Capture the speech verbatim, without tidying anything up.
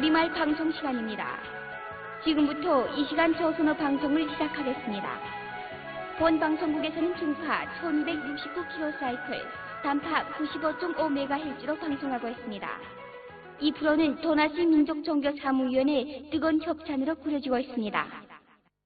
우리말 방송 시간입니다. 지금부터 이 시간 조선어 방송을 시작하겠습니다. 본 방송국에서는 중파 천이백육십구 킬로사이클, 단파 구십오 점 오 메가헤르츠로 방송하고 있습니다. 이 프로는 도나시 민족종교사무위원회 뜨거운 협찬으로 꾸려지고 있습니다.